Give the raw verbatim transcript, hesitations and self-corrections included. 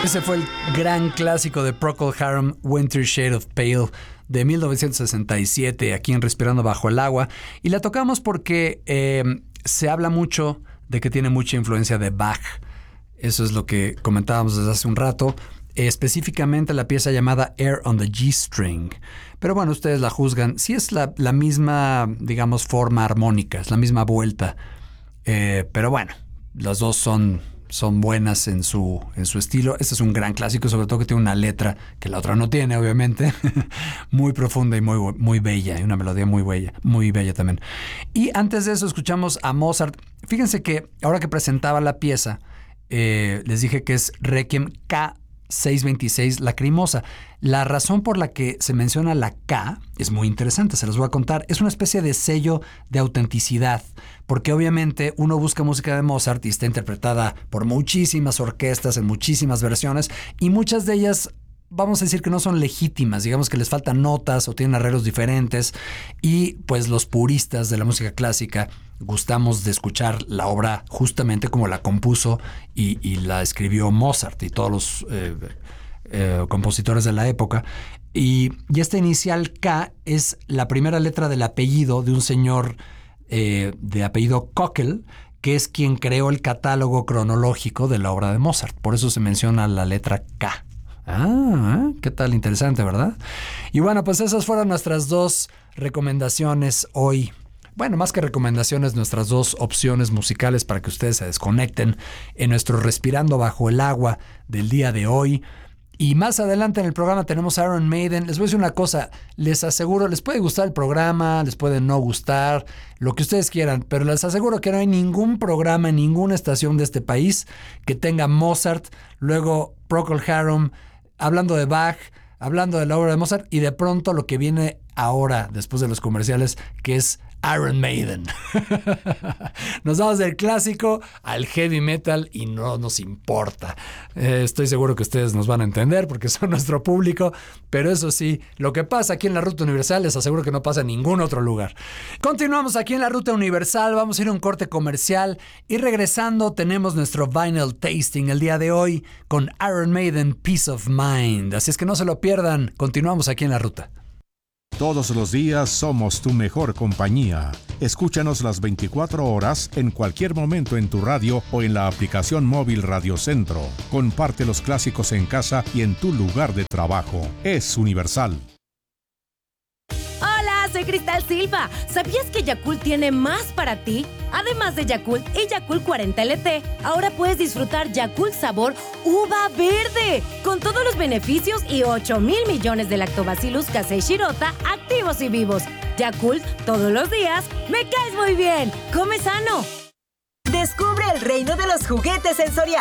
Ese fue el gran clásico de Procol Harum, Winter Shade of Pale, de mil novecientos sesenta y siete, aquí en Respirando Bajo el Agua. Y la tocamos porque eh, se habla mucho de que tiene mucha influencia de Bach. Eso es lo que comentábamos desde hace un rato. Eh, específicamente la pieza llamada Air on the G-String. Pero bueno, ustedes la juzgan. Sí es la, la misma, digamos, forma armónica, es la misma vuelta. Eh, pero bueno, las dos son... son buenas en su, en su estilo. Este es un gran clásico, sobre todo que tiene una letra que la otra no tiene, obviamente. Muy profunda y muy, muy bella. Y una melodía muy bella, muy bella también. Y antes de eso escuchamos a Mozart. Fíjense que ahora que presentaba la pieza, eh, les dije que es Requiem K seiscientos veintiséis Lacrimosa. La razón por la que se menciona la K es muy interesante, se los voy a contar. Es una especie de sello de autenticidad, porque obviamente uno busca música de Mozart y está interpretada por muchísimas orquestas en muchísimas versiones, y muchas de ellas, vamos a decir que no son legítimas, digamos que les faltan notas o tienen arreglos diferentes, y pues los puristas de la música clásica gustamos de escuchar la obra justamente como la compuso y, y la escribió Mozart y todos los eh, eh, compositores de la época. Y, y esta inicial K es la primera letra del apellido de un señor eh, de apellido Köchel, que es quien creó el catálogo cronológico de la obra de Mozart. Por eso se menciona la letra K. Ah, ¿qué tal? Interesante, ¿verdad? Y bueno, pues esas fueron nuestras dos recomendaciones hoy. Bueno, más que recomendaciones, nuestras dos opciones musicales para que ustedes se desconecten en nuestro Respirando Bajo el Agua del día de hoy. Y más adelante en el programa tenemos Iron Maiden. Les voy a decir una cosa, les aseguro, les puede gustar el programa, les puede no gustar, lo que ustedes quieran, pero les aseguro que no hay ningún programa en ninguna estación de este país que tenga Mozart, luego Procol Harum, hablando de Bach, hablando de la obra de Mozart, y de pronto lo que viene ahora, después de los comerciales, que es Iron Maiden. Nos vamos del clásico al heavy metal y no nos importa. Eh, estoy seguro que ustedes nos van a entender porque son nuestro público, pero eso sí, lo que pasa aquí en la Ruta Universal les aseguro que no pasa en ningún otro lugar. Continuamos aquí en la Ruta Universal, vamos a ir a un corte comercial y regresando tenemos nuestro vinyl tasting el día de hoy con Iron Maiden Peace of Mind. Así es que no se lo pierdan, continuamos aquí en la Ruta. Todos los días somos tu mejor compañía. Escúchanos las veinticuatro horas en cualquier momento en tu radio o en la aplicación móvil Radio Centro. Comparte los clásicos en casa y en tu lugar de trabajo. Es Universal. Hola, soy Cristal Silva. ¿Sabías que Yakult tiene más para ti? Además de Yakult y Yakult cuarenta L T, ahora puedes disfrutar Yakult sabor uva verde, con todos los beneficios y ocho mil millones de lactobacillus casei shirota activos y vivos. Yakult, todos los días, me caes muy bien. Come sano. Descubre el reino de los juguetes en Soriana.